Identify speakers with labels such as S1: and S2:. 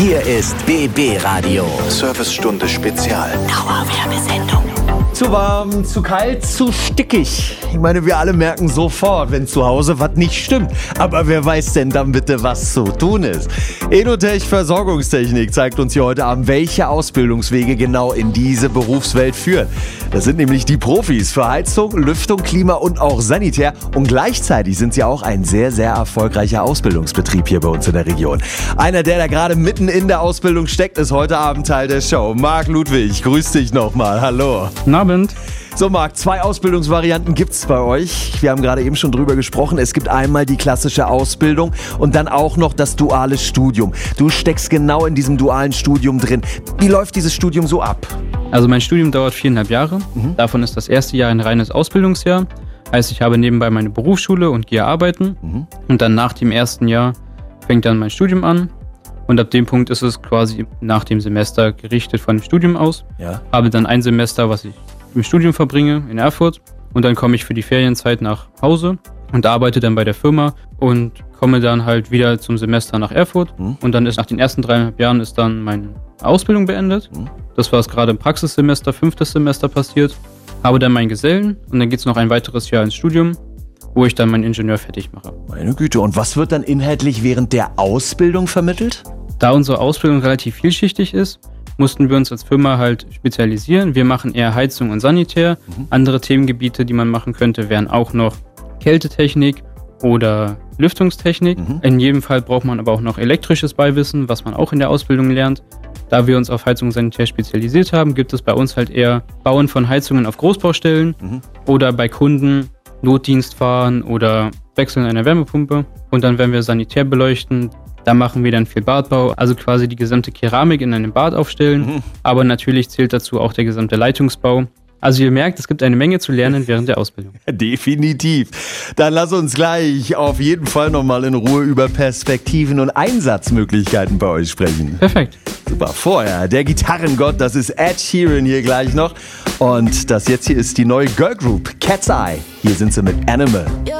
S1: Hier ist BB Radio.
S2: Servicestunde Spezial.
S1: Dauerwerbesendung.
S3: Zu warm, zu kalt, zu stickig. Ich meine, wir alle merken sofort, wenn zu Hause was nicht stimmt. Aber wer weiß denn dann bitte, was zu tun ist? Enotech Versorgungstechnik zeigt uns hier heute Abend, welche Ausbildungswege genau in diese Berufswelt führen. Das sind nämlich die Profis für Heizung, Lüftung, Klima und auch Sanitär. Und gleichzeitig sind sie auch ein sehr, sehr erfolgreicher Ausbildungsbetrieb hier bei uns in der Region. Einer, der da gerade mitten in der Ausbildung steckt, ist heute Abend Teil der Show. Marc Ludwig, grüß dich nochmal. Hallo.
S4: Guten Abend.
S3: So Marc, 2 Ausbildungsvarianten gibt's bei euch. Wir haben gerade eben schon drüber gesprochen. Es gibt einmal die klassische Ausbildung und dann auch noch das duale Studium. Du steckst genau in diesem dualen Studium drin. Wie läuft dieses Studium so ab?
S4: Also mein Studium dauert 4,5 Jahre. Davon ist das erste Jahr ein reines Ausbildungsjahr. Heißt, ich habe nebenbei meine Berufsschule und gehe arbeiten. Und dann nach dem ersten Jahr fängt dann mein Studium an. Und ab dem Punkt ist es quasi nach dem Semester gerichtet von dem Studium aus.
S3: Ja.
S4: Habe dann ein Semester, was ich im Studium verbringe in Erfurt. Und dann komme ich für die Ferienzeit nach Hause und arbeite dann bei der Firma und komme dann halt wieder zum Semester nach Erfurt. Und dann ist nach den ersten 3,5 Jahren ist dann meine Ausbildung beendet. Das war es gerade im Praxissemester, 5. Semester passiert. Habe dann meinen Gesellen und dann geht es noch ein weiteres Jahr ins Studium, wo ich dann meinen Ingenieur fertig mache.
S3: Meine Güte, und was wird dann inhaltlich während der Ausbildung vermittelt?
S4: Da unsere Ausbildung relativ vielschichtig ist, mussten wir uns als Firma halt spezialisieren. Wir machen eher Heizung und Sanitär. Andere Themengebiete, die man machen könnte, wären auch noch Kältetechnik oder Lüftungstechnik. In jedem Fall braucht man aber auch noch elektrisches Beiwissen, was man auch in der Ausbildung lernt. Da wir uns auf Heizung und Sanitär spezialisiert haben, gibt es bei uns halt eher Bauen von Heizungen auf Großbaustellen oder bei Kunden Notdienst fahren oder Wechseln einer Wärmepumpe. Und dann werden wir Sanitär beleuchten. Da machen wir dann viel Badbau, also quasi die gesamte Keramik in einem Bad aufstellen. Aber natürlich zählt dazu auch der gesamte Leitungsbau. Also ihr merkt, es gibt eine Menge zu lernen während der Ausbildung.
S3: Definitiv. Dann lass uns gleich auf jeden Fall nochmal in Ruhe über Perspektiven und Einsatzmöglichkeiten bei euch sprechen.
S4: Perfekt.
S3: Super. Vorher der Gitarrengott, das ist Ed Sheeran hier gleich noch. Und das jetzt hier ist die neue Girl Group Cat's Eye. Hier sind sie mit Animal.